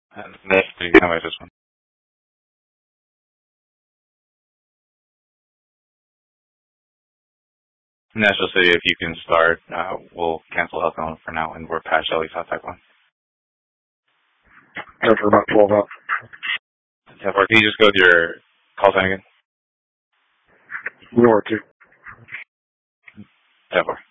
You can have this one. National City, if you can start, we'll cancel out on for now, and we're past Shelly's hot tech one. After about 12 out. 10-4, can you just go with your call sign again? North 2. 10-4.